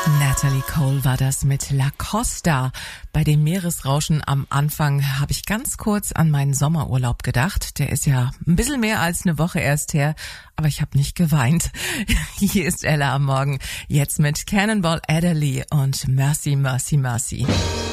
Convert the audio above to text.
Natalie Cole war das mit La Costa. Bei dem Meeresrauschen am Anfang habe ich ganz kurz an meinen Sommerurlaub gedacht. Der ist ja ein bisschen mehr als eine Woche erst her, aber ich habe nicht geweint. Hier ist Ella am Morgen, jetzt mit Cannonball Adderley und Mercy, Mercy, Mercy.